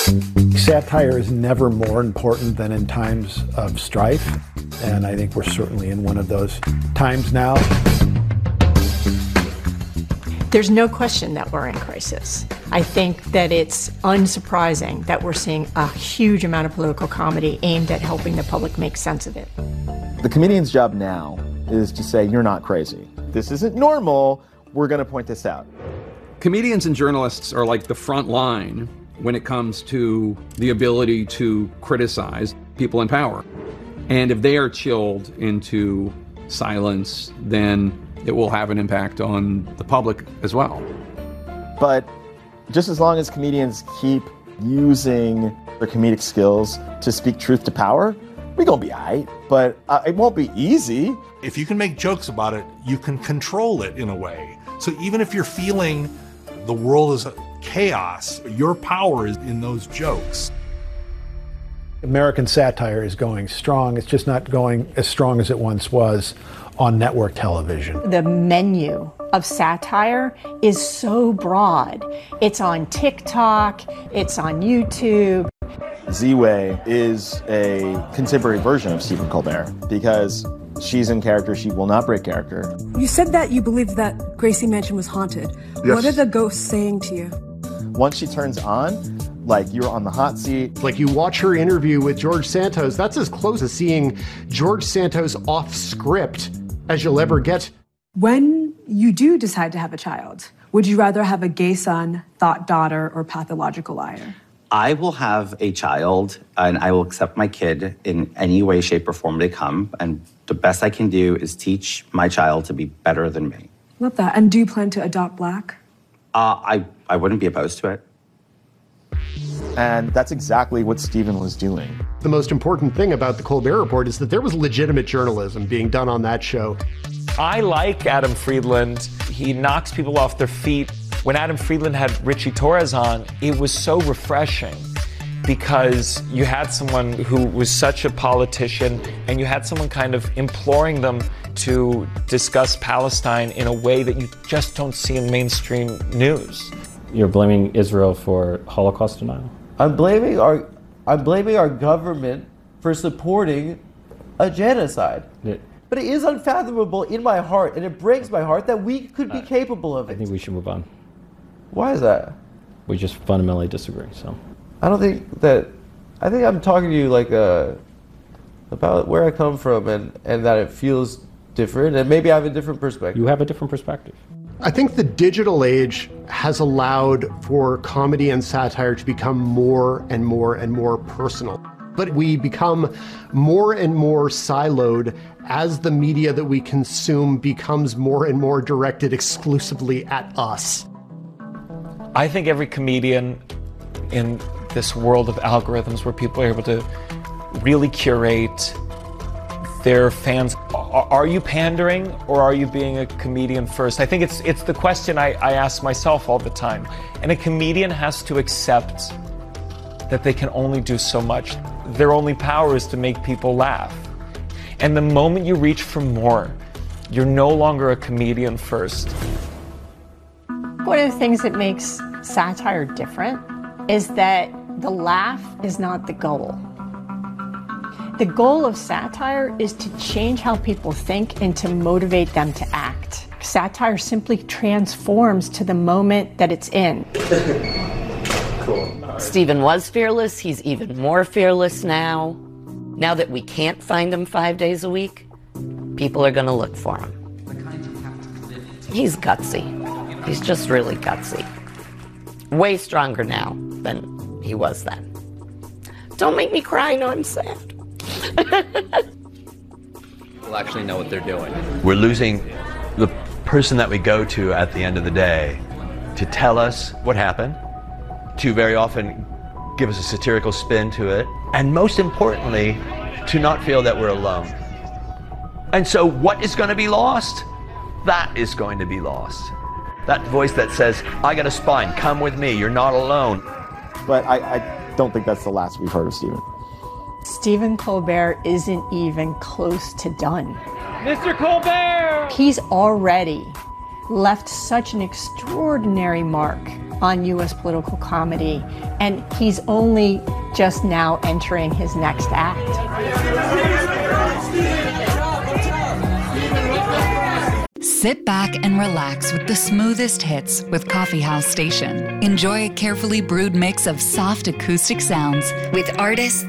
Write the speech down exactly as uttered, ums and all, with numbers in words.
Satire is never more important than in times of strife, and I think we're certainly in one of those times now. There's no question that we're in crisis. I think that it's unsurprising that we're seeing a huge amount of political comedy aimed at helping the public make sense of it. The comedian's job now is to say, you're not crazy. This isn't normal. We're going to point this out. Comedians and journalists are like the front line when it comes to the ability to criticize people in power. And if they are chilled into silence, then it will have an impact on the public as well. But just as long as comedians keep using their comedic skills to speak truth to power, we're gonna be all right, but uh, it won't be easy. If you can make jokes about it, you can control it in a way. So even if you're feeling the world is chaos, your power is in those jokes. American satire is going strong. It's just not going as strong as it once was on network television. The menu of satire is so broad. It's on TikTok, it's on YouTube. Z-Way is a contemporary version of Stephen Colbert because she's in character, she will not break character. You said that you believed that Gracie Mansion was haunted. Yes. What are the ghosts saying to you? Once she turns on, like you're on the hot seat. Like you watch her interview with George Santos, that's as close as seeing George Santos off script as you'll ever get. When you do decide to have a child, would you rather have a gay son, thought daughter, or pathological liar? I will have a child and I will accept my kid in any way, shape, or form they come. And the best I can do is teach my child to be better than me. Love that. And do you plan to adopt Black? Uh, I, I wouldn't be opposed to it. And that's exactly what Stephen was doing. The most important thing about the Colbert Report is that there was legitimate journalism being done on that show. I like Adam Friedland. He knocks people off their feet. When Adam Friedland had Richie Torres on, it was so refreshing because you had someone who was such a politician and you had someone kind of imploring them to discuss Palestine in a way that you just don't see in mainstream news. You're blaming Israel for Holocaust denial? I'm blaming our, I'm blaming our government for supporting a genocide. Yeah. But it is unfathomable in my heart, and it breaks my heart that we could be uh, capable of it. I think we should move on. Why is that? We just fundamentally disagree, so. I don't think that, I think I'm talking to you like uh, about where I come from and, and that it feels different, and maybe I have a different perspective. You have a different perspective. I think the digital age has allowed for comedy and satire to become more and more and more personal. But we become more and more siloed as the media that we consume becomes more and more directed exclusively at us. I think every comedian in this world of algorithms where people are able to really curate their fans, are you pandering or are you being a comedian first? I think it's it's the question I, I ask myself all the time. And a comedian has to accept that they can only do so much. Their only power is to make people laugh. And the moment you reach for more, you're no longer a comedian first. One of the things that makes satire different is that the laugh is not the goal. The goal of satire is to change how people think and to motivate them to act. Satire simply transforms to the moment that it's in. Cool. Stephen was fearless. He's even more fearless now. Now that we can't find him five days a week, people are going to look for him. He's gutsy. He's just really gutsy. Way stronger now than he was then. Don't make me cry, no, I'm sad. People actually know what they're doing. We're losing the person that we go to at the end of the day to tell us what happened, to very often give us a satirical spin to it, and most importantly, to not feel that we're alone. And so what is going to be lost? That is going to be lost. That voice that says, I got a spine, come with me, you're not alone. But I, I don't think that's the last we've heard of Stephen. Stephen Colbert isn't even close to done. Mister Colbert! He's already left such an extraordinary mark on U S political comedy, and he's only just now entering his next act. Sit back and relax with the smoothest hits with Coffee House Station. Enjoy a carefully brewed mix of soft acoustic sounds with artists